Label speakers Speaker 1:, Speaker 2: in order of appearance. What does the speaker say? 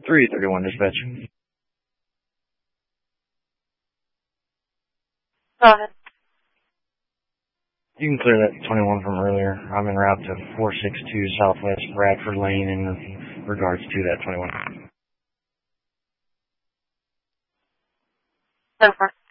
Speaker 1: 331 dispatch.
Speaker 2: Go ahead.
Speaker 1: You can clear that 21 from earlier. I'm en route to 462 Southwest Bradford Lane in regards to that 21.
Speaker 2: Over.